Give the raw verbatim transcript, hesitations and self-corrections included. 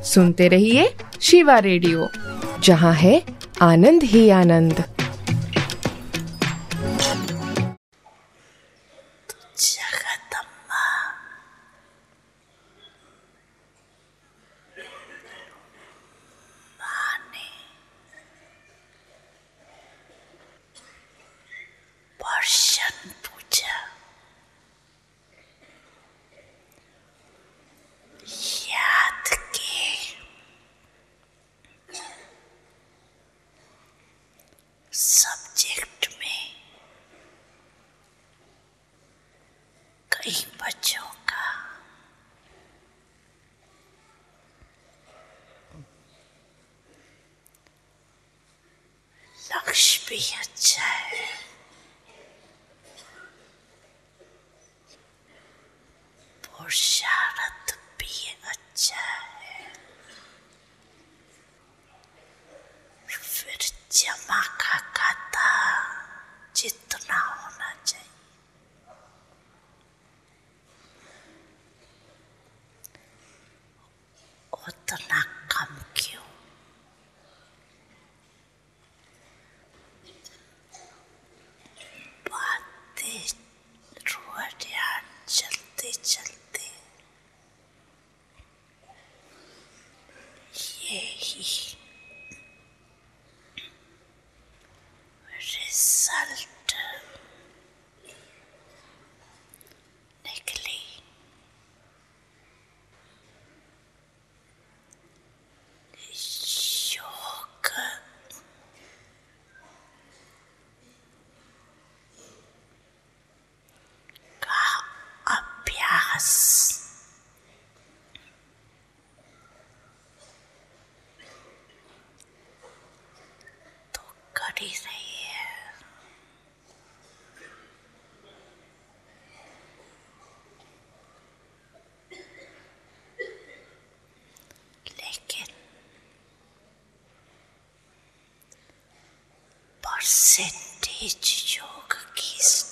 सुनते रहिए शिवा रेडियो, जहाँ है आनंद ही आनंद। सब्जेक्ट में कई बच्चों का लक्ष्य भी अच्छा है, पुरुषार्थ भी अच्छा है, फिर जमा का खाता जितना होना चाहिए उतना कम क्यों? बातें रोटियां चलते चलते यही रिजल्ट निकली। योग का अभ्यास तो कर ही रही है, लेकिन परसेंटेज योग की